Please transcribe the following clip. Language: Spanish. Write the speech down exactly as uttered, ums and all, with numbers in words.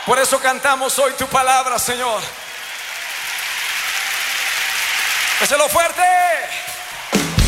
Por eso cantamos hoy tu palabra, Señor. Déselo fuerte.